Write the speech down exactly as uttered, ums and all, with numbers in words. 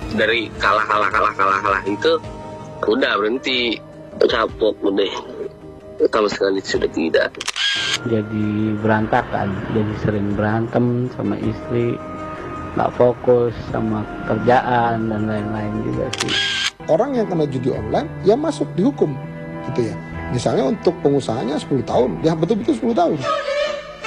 dari kalah kalah kalah kalah kalah itu udah berhenti, capek udah sama sekali sudah tidak. Jadi berantakan, jadi sering berantem sama istri, nggak fokus sama kerjaan dan lain-lain juga sih. Orang yang kena judi online ya masuk dihukum gitu ya. Misalnya untuk pengusahanya sepuluh tahun, ya betul-betul sepuluh tahun.